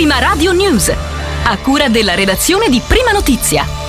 Prima Radio News, a cura della redazione di Prima Notizia.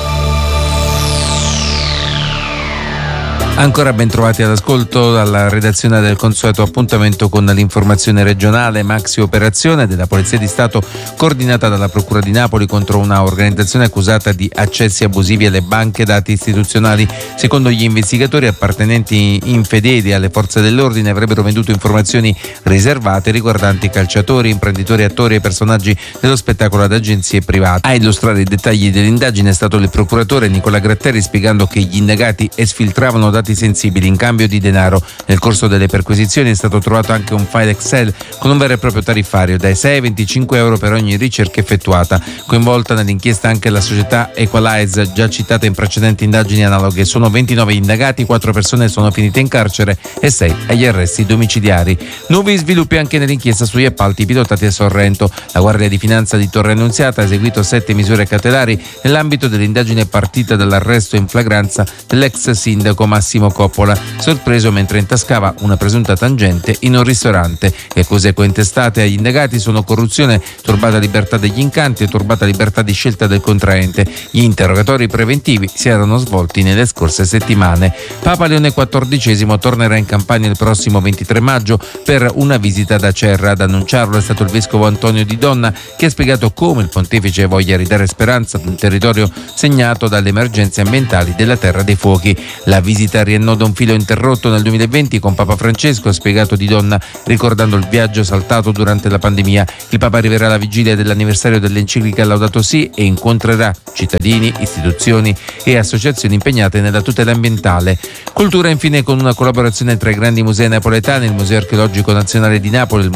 Ancora ben trovati all'ascolto dalla redazione del consueto appuntamento con l'informazione regionale. Maxi operazione della Polizia di Stato coordinata dalla Procura di Napoli contro una organizzazione accusata di accessi abusivi alle banche e dati istituzionali. Secondo gli investigatori, appartenenti infedeli alle forze dell'ordine avrebbero venduto informazioni riservate riguardanti calciatori, imprenditori, attori e personaggi dello spettacolo ad agenzie private. A illustrare i dettagli dell'indagine è stato il procuratore Nicola Gratteri, spiegando che gli indagati esfiltravano dati sensibili in cambio di denaro. Nel corso delle perquisizioni è stato trovato anche un file Excel con un vero e proprio tariffario dai 6 ai 25 euro per ogni ricerca effettuata. Coinvolta nell'inchiesta anche la società Equalize, già citata in precedenti indagini analoghe. Sono 29 indagati, 4 persone sono finite in carcere e 6 agli arresti domiciliari. Nuovi sviluppi anche nell'inchiesta sugli appalti pilotati a Sorrento. La Guardia di Finanza di Torre Annunziata ha eseguito 7 misure cautelari nell'ambito dell'indagine partita dall'arresto in flagranza dell'ex sindaco Massimo Coppola, sorpreso mentre intascava una presunta tangente in un ristorante. Le accuse cointestate agli indagati sono corruzione, turbata libertà degli incanti e turbata libertà di scelta del contraente. Gli interrogatori preventivi si erano svolti nelle scorse settimane. Papa Leone XIV tornerà in Campania il prossimo 23 maggio per una visita da Acerra. Ad annunciarlo è stato il vescovo Antonio Di Donna, che ha spiegato come il pontefice voglia ridare speranza ad un territorio segnato dalle emergenze ambientali della Terra dei Fuochi. La visita riannoda un filo interrotto nel 2020 con Papa Francesco, ha spiegato Di Donna, ricordando il viaggio saltato durante la pandemia. Il Papa arriverà alla vigilia dell'anniversario dell'enciclica Laudato Si e incontrerà cittadini, istituzioni e associazioni impegnate nella tutela ambientale. Cultura infine con una collaborazione tra i grandi musei napoletani, il Museo Archeologico Nazionale di Napoli, il